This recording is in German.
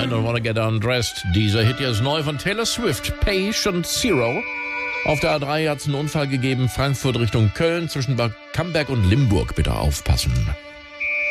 I Don't Wanna Get Undressed. Dieser Hit hier ist neu von Taylor Swift, Patient Zero. Auf der A3 hat es einen Unfall gegeben, Frankfurt Richtung Köln, zwischen Bad Camberg und Limburg. Bitte aufpassen.